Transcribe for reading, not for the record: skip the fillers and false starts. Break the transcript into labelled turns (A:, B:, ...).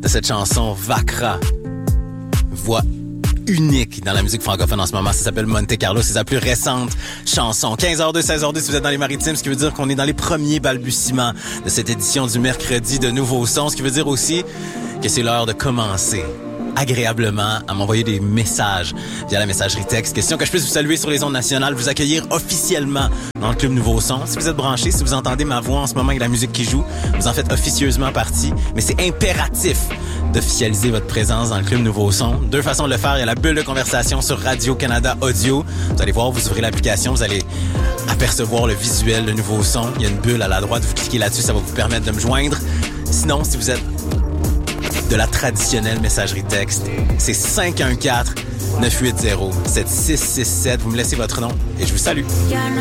A: de cette chanson Vakra. Voix unique dans la musique francophone en ce moment. Ça s'appelle Monte Carlo. C'est sa plus récente chanson. 15h02, 16h02 si vous êtes dans les Maritimes, ce qui veut dire qu'on est dans les premiers balbutiements de cette édition du mercredi de Nouveaux Sons, ce qui veut dire aussi que c'est l'heure de commencer agréablement à m'envoyer des messages via la messagerie texte. Question que je puisse vous saluer sur les ondes nationales, vous accueillir officiellement dans le Club Nouveaux Sons. Si vous êtes branchés, si vous entendez ma voix en ce moment avec la musique qui joue, vous en faites officieusement partie. Mais c'est impératif d'officialiser votre présence dans le Club Nouveaux Sons. Deux façons de le faire. Il y a la bulle de conversation sur Radio-Canada Audio. Vous allez voir, vous ouvrez l'application, vous allez apercevoir le visuel de Nouveaux Sons. Il y a une bulle à la droite, vous cliquez là-dessus, ça va vous permettre de me joindre. Sinon, si vous êtes de la traditionnelle messagerie texte, c'est 514-980-7667. Vous me laissez votre nom et je vous salue.